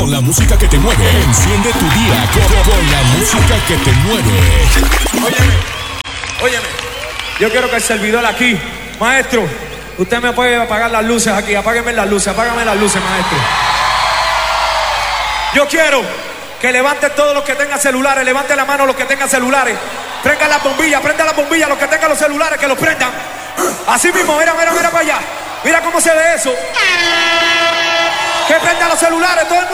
Con la música que te mueve, enciende tu día con la música que te mueve. Óyeme, yo quiero que el servidor aquí, maestro, usted me puede apagar las luces aquí, apágame las luces, maestro. Yo quiero que levanten todos los que tengan celulares, levanten la mano los que tengan celulares, prenda las bombillas los que tengan los celulares, que los prendan. Así mismo, mira para allá, mira cómo se ve eso. Que prendan los celulares, todo el mundo.